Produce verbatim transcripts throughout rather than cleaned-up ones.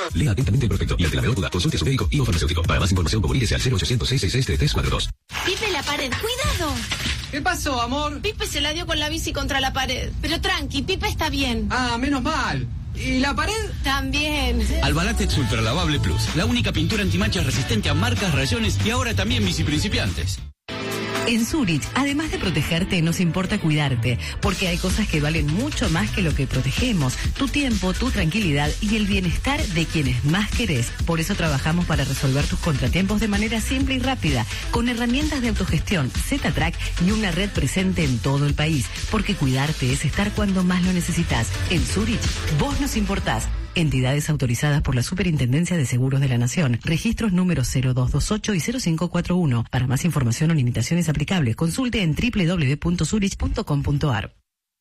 Lea atentamente el prospecto y ante la menor duda, consulte a su médico y o farmacéutico. Para más información, comuníquese al cero ochocientos, seiscientos sesenta y seis, treinta y tres cuarenta y dos. Pipe, la pared, cuidado. ¿Qué pasó, amor? Pipe se la dio con la bici contra la pared. Pero tranqui, Pipe está bien. Ah, menos mal. ¿Y la pared? También. Albalatex Ultra Lavable Plus, la única pintura antimanchas resistente a marcas, rayones y ahora también bici principiantes. En Zurich, además de protegerte, nos importa cuidarte, porque hay cosas que valen mucho más que lo que protegemos, tu tiempo, tu tranquilidad y el bienestar de quienes más querés. Por eso trabajamos para resolver tus contratiempos de manera simple y rápida, con herramientas de autogestión, Z-Track y una red presente en todo el país, porque cuidarte es estar cuando más lo necesitas. En Zurich, vos nos importás. Entidades autorizadas por la Superintendencia de Seguros de la Nación. Registros números cero dos dos ocho y cero cinco cuatro uno. Para más información o limitaciones aplicables, consulte en doble u doble u doble u punto zurich punto com punto a r.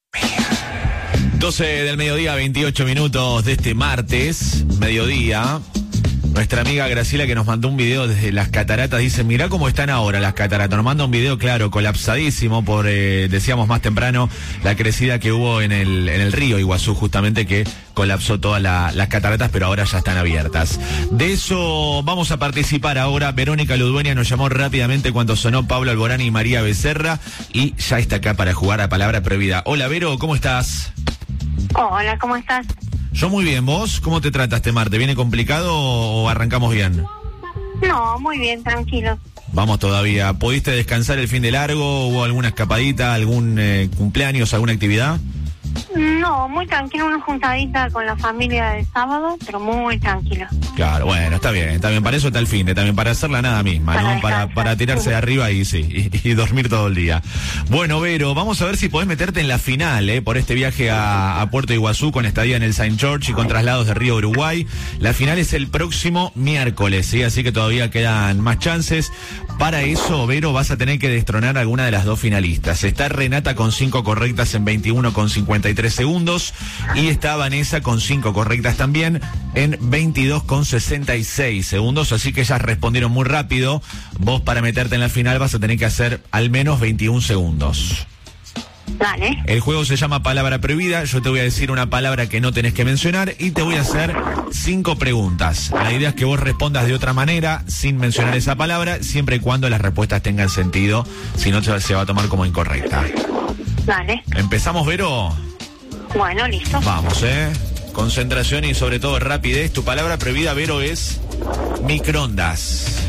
doce del mediodía, veintiocho minutos de este martes, mediodía. Nuestra amiga Graciela, que nos mandó un video desde las cataratas, dice, mirá cómo están ahora las cataratas. Nos manda un video, claro, colapsadísimo por, eh, decíamos más temprano, la crecida que hubo en el, en el río Iguazú, justamente, que colapsó todas la, las cataratas, pero ahora ya están abiertas. De eso vamos a participar ahora. Verónica Ludueña nos llamó rápidamente cuando sonó Pablo Alborán y María Becerra, y ya está acá para jugar a palabra prohibida. Hola, Vero, ¿cómo estás? Hola, ¿cómo estás? Yo muy bien, ¿vos? ¿Cómo te trata este martes? ¿Viene complicado o arrancamos bien? No, muy bien, tranquilo. Vamos todavía. ¿Pudiste descansar el fin de largo? ¿Hubo alguna escapadita, algún eh, cumpleaños, alguna actividad? No, muy tranquilo, una juntadita con la familia de sábado, pero muy tranquilo. Claro, bueno, está bien, está bien. Para eso está el fin de, también para hacer la nada misma, para ¿no? Para, para tirarse de arriba y sí, y, y dormir todo el día. Bueno, Vero, vamos a ver si podés meterte en la final, ¿eh? Por este viaje a, a Puerto Iguazú con estadía en el Saint George y con traslados de Río Uruguay. La final es el próximo miércoles, ¿sí? Así que todavía quedan más chances. Para eso, Vero, vas a tener que destronar a alguna de las dos finalistas. Está Renata con cinco correctas en veintiuno con cincuenta y tres segundos y está Vanessa con cinco correctas también en veintidós con sesenta y seis segundos, así que ellas respondieron muy rápido. Vos, para meterte en la final, vas a tener que hacer al menos veintiún segundos. Dale. El juego se llama Palabra Prohibida. Yo te voy a decir una palabra que no tenés que mencionar y te voy a hacer cinco preguntas. La idea es que vos respondas de otra manera, sin mencionar esa palabra, siempre y cuando las respuestas tengan sentido, si no se va a tomar como incorrecta. Dale. ¿Empezamos, Vero? Bueno, listo. Vamos, ¿eh? Concentración y sobre todo rapidez. Tu palabra prohibida, Vero, es microondas.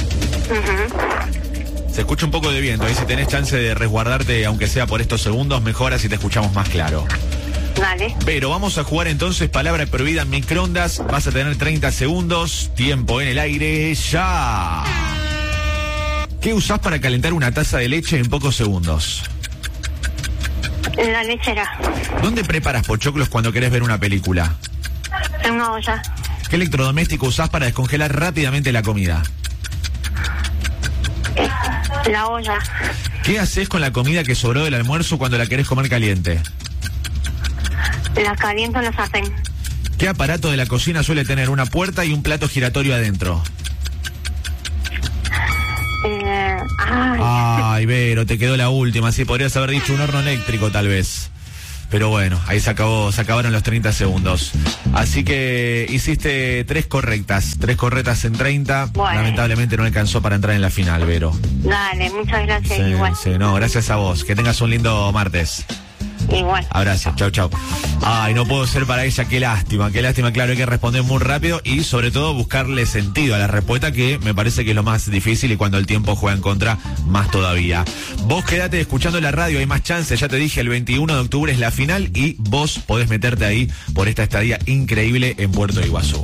Uh-huh. Se escucha un poco de viento, ¿eh? Si tenés chance de resguardarte, aunque sea por estos segundos, mejor, así te escuchamos más claro. Dale. Pero vamos a jugar entonces palabra prohibida en microondas. Vas a tener treinta segundos. Tiempo en el aire, ya. ¿Qué usás para calentar una taza de leche en pocos segundos? En la lechera. ¿Dónde preparas pochoclos cuando querés ver una película? En una olla. ¿Qué electrodoméstico usás para descongelar rápidamente la comida? Eh, la olla. ¿Qué haces con la comida que sobró del almuerzo cuando la querés comer caliente? La caliento en la sartén. ¿Qué aparato de la cocina suele tener una puerta y un plato giratorio adentro? Eh, ay. Ay, Vero, te quedó la última. Sí, podrías haber dicho un horno eléctrico, tal vez. Pero bueno, ahí se acabó, se acabaron los treinta segundos. Así que hiciste tres correctas, tres correctas en treinta. Bueno. Lamentablemente no alcanzó para entrar en la final, Vero. Dale, muchas gracias. Sí, igual. sí, no, gracias a vos. Que tengas un lindo martes. Igual. Abrazo, chau, chau. Ay, no puedo ser para ella, qué lástima, qué lástima, claro, hay que responder muy rápido y sobre todo buscarle sentido a la respuesta, que me parece que es lo más difícil, y cuando el tiempo juega en contra, más todavía. Vos quedate escuchando la radio, hay más chances, ya te dije, el veintiuno de octubre es la final y vos podés meterte ahí por esta estadía increíble en Puerto Iguazú.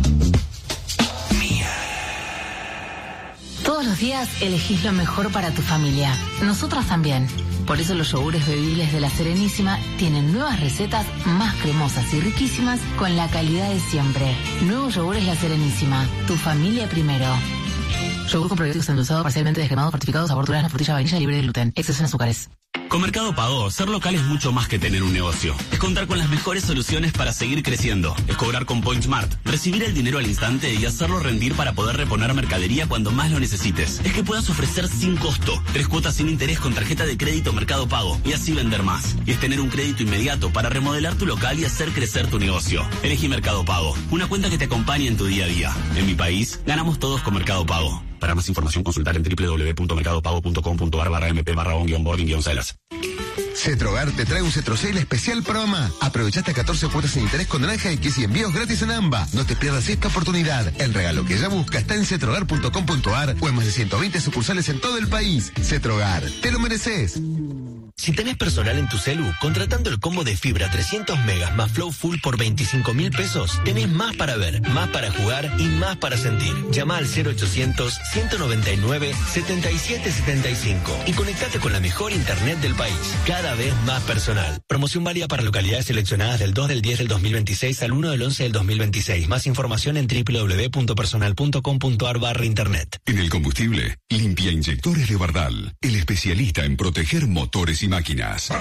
Todos los días elegís lo mejor para tu familia. Nosotros también. Por eso los yogures bebibles de La Serenísima tienen nuevas recetas más cremosas y riquísimas con la calidad de siempre. Nuevos yogures La Serenísima. Tu familia primero. Yogur con probióticos endulzados, parcialmente descremados, fortificados, sabor durazno, frutilla, vainilla, libre de gluten. Exceso en azúcares. Con Mercado Pago, ser local es mucho más que tener un negocio. Es contar con las mejores soluciones para seguir creciendo. Es cobrar con PointSmart, recibir el dinero al instante y hacerlo rendir para poder reponer mercadería cuando más lo necesites. Es que puedas ofrecer sin costo, tres cuotas sin interés con tarjeta de crédito Mercado Pago y así vender más. Y es tener un crédito inmediato para remodelar tu local y hacer crecer tu negocio. Elegí Mercado Pago, una cuenta que te acompañe en tu día a día. En mi país, ganamos todos con Mercado Pago. Para más información, consultar en w w w punto mercado pago punto com punto a r barra m p barra on guion boarding guion celas. Cetrogar te trae un Cetrocel especial para mamá. Aprovechaste catorce cuotas sin interés con Naranja X y envíos gratis en AMBA. No te pierdas esta oportunidad. El regalo que ella busca está en cetrogar punto com punto a r o en más de ciento veinte sucursales en todo el país. Cetrogar, te lo mereces. Si tenés personal en tu celu, contratando el combo de fibra trescientos megas más Flow Full por veinticinco mil pesos, tenés más para ver, más para jugar y más para sentir. Llama al cero ochocientos, ciento noventa y nueve, setenta y siete setenta y cinco y conectate con la mejor internet del país. Cada vez más personal. Promoción válida para localidades seleccionadas del dos del diez del dos mil veintiséis al uno del once del dos mil veintiséis. Más información en w w w punto personal punto com punto a r barra internet. En el combustible, Limpia Inyectores de Bardal, el especialista en proteger motores y máquinas.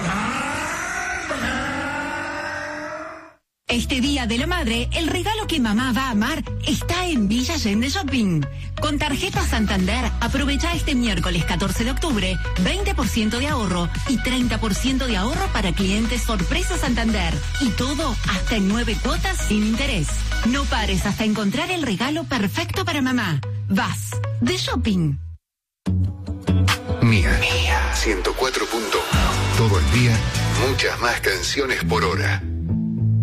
Este Día de la Madre, el regalo que mamá va a amar está en Villa Allende Shopping. Con tarjeta Santander, aprovecha este miércoles catorce de octubre, veinte por ciento de ahorro y treinta por ciento de ahorro para clientes sorpresa Santander. Y todo hasta en nueve cuotas sin interés. No pares hasta encontrar el regalo perfecto para mamá. Vas de shopping. Mía. Mía. ciento cuatro punto uno. Todo el día, muchas más canciones por hora.